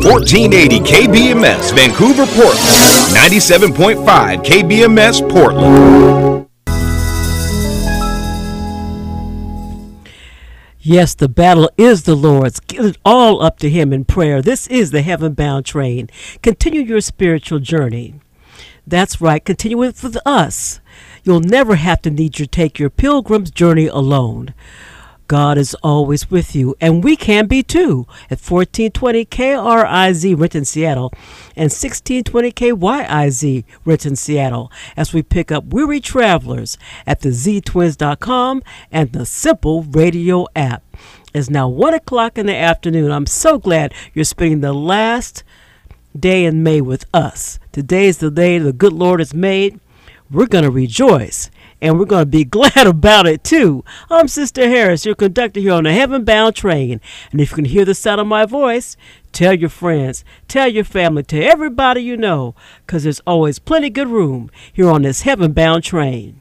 1480 KBMS, Vancouver, Portland. 97.5 KBMS, Portland. Yes, the battle is the Lord's. Give it all up to Him in prayer. This is the Heaven Bound Train. Continue your spiritual journey. That's right. Continue it with us. You'll never have to need to take your pilgrim's journey alone. God is always with you, and we can be too, at 1420 KRIZ Renton, Seattle, and 1620 KYIZ Renton, Seattle, as we pick up weary travelers at the ztwins.com and the Simple Radio app. It's now 1 o'clock in the afternoon. I'm so glad you're spending the last day in May with us. Today is the day the good Lord has made. We're going to rejoice, and we're going to be glad about it, too. I'm Sister Harris, your conductor here on the Heaven Bound Train. And if you can hear the sound of my voice, tell your friends, tell your family, tell everybody you know, because there's always plenty good room here on this Heaven Bound Train.